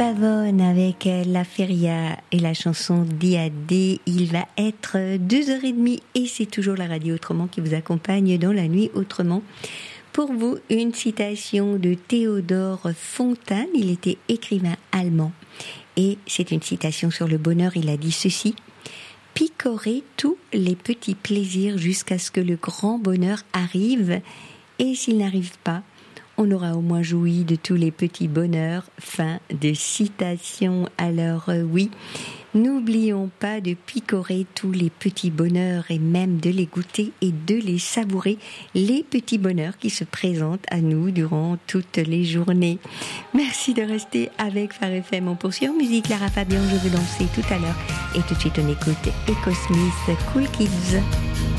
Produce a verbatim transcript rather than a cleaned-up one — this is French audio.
Pavone avec La Feria et la chanson D A D. Il va être deux heures trente et c'est toujours la radio Autrement qui vous accompagne dans la nuit autrement. Pour vous, une citation de Théodore Fontane. Il était écrivain allemand et c'est une citation sur le bonheur. Il a dit ceci: picorer tous les petits plaisirs jusqu'à ce que le grand bonheur arrive, et s'il n'arrive pas, on aura au moins joui de tous les petits bonheurs. Fin de citation. Alors euh, oui, n'oublions pas de picorer tous les petits bonheurs et même de les goûter et de les savourer, les petits bonheurs qui se présentent à nous durant toutes les journées. Merci de rester avec Phare F M. On poursuit en musique. Lara Fabian, je veux danser tout à l'heure. Et tout de suite on écoute Echo Smith, Cool Kids.